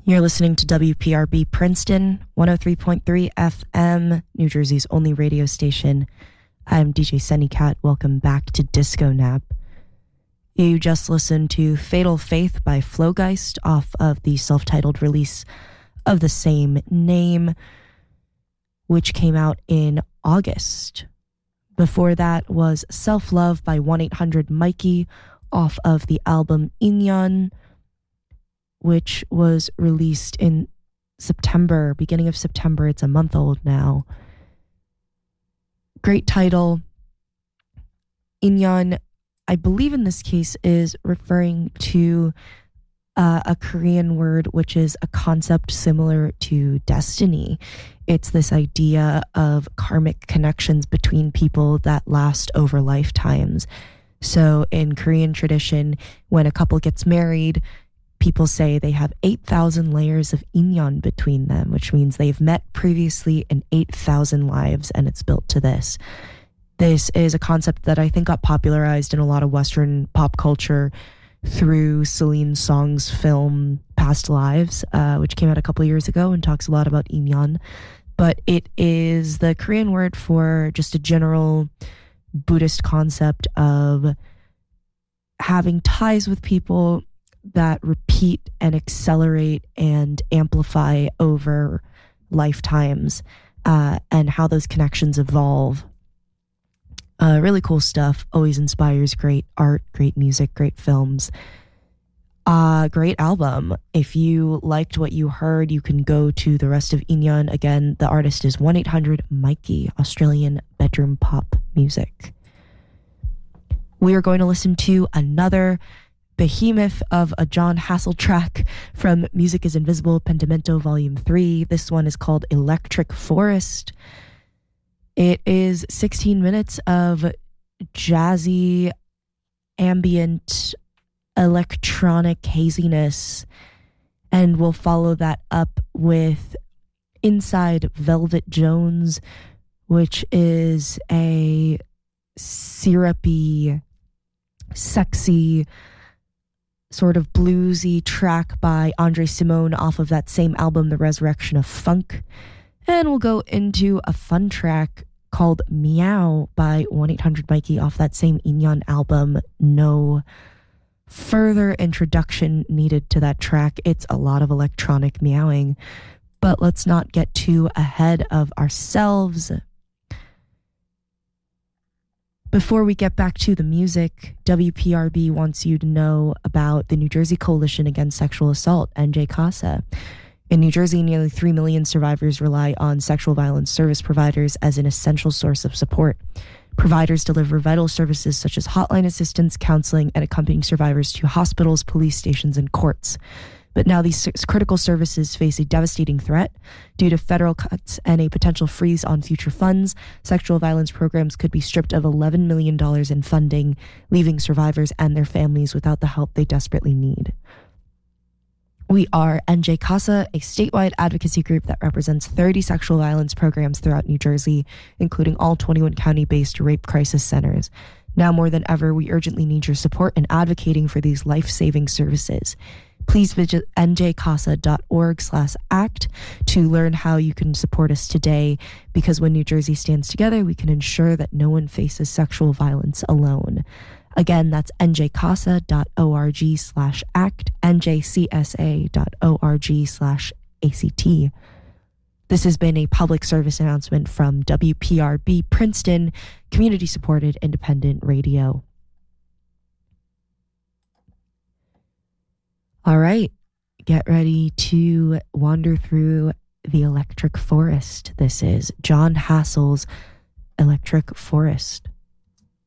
You're listening to WPRB Princeton, 103.3 FM, New Jersey's only radio station. I'm DJ Sunnycat. Welcome back to Disco Nap. You just listened to Fatal Faith by Flowgeist off of the self-titled release of the same name, which came out in August. Before that was Self-Love by 1-800-Mikey off of the album Inyan, which was released in September, beginning of September. It's a month old now. Great title. Inyan, I believe in this case, is referring to a Korean word, which is a concept similar to destiny. It's this idea of karmic connections between people that last over lifetimes. So in Korean tradition, when a couple gets married, people say they have 8,000 layers of inyan between them, which means they've met previously in 8,000 lives, and it's built to this. This is a concept that I think got popularized in a lot of Western pop culture through Celine Song's film Past Lives, which came out a couple years ago and talks a lot about inyan. But it is the Korean word for just a general Buddhist concept of having ties with people that repeat and accelerate and amplify over lifetimes, and how those connections evolve. Really cool stuff. Always inspires great art, great music, great films. Great album. If you liked what you heard, you can go to the rest of Inyan. Again, the artist is 1-800-Mikey, Australian bedroom pop music. We are going to listen to another behemoth of a John Hassel track from Music is Invisible, Pentimento Volume 3. This one is called Electric Forest. It is 16 minutes of jazzy, ambient, electronic haziness, and we'll follow that up with Inside Velvet Jones, which is a syrupy, sexy, sort of bluesy track by Andre Simone off of that same album, The Resurrection of Funk. And we'll go into a fun track called Meow by 1-800-Mikey off that same Inyan album. No further introduction needed to that track. It's a lot of electronic meowing. But let's not get too ahead of ourselves. Before we get back to the music, WPRB wants you to know about the New Jersey Coalition Against Sexual Assault, NJ CASA. In New Jersey, nearly 3 million survivors rely on sexual violence service providers as an essential source of support. Providers deliver vital services such as hotline assistance, counseling, and accompanying survivors to hospitals, police stations, and courts. But now these critical services face a devastating threat. Due to federal cuts and a potential freeze on future funds, sexual violence programs could be stripped of $11 million in funding, leaving survivors and their families without the help they desperately need. We are NJ CASA, a statewide advocacy group that represents 30 sexual violence programs throughout New Jersey, including all 21 county-based rape crisis centers. Now more than ever, we urgently need your support in advocating for these life-saving services. Please visit njcasa.org/act to learn how you can support us today, because when New Jersey stands together, we can ensure that no one faces sexual violence alone. Again, that's njcasa.org/act, njcsa.org/ACT. This has been a public service announcement from WPRB Princeton, community-supported independent radio. All right, get ready to wander through the electric forest. This is John Hassel's Electric Forest.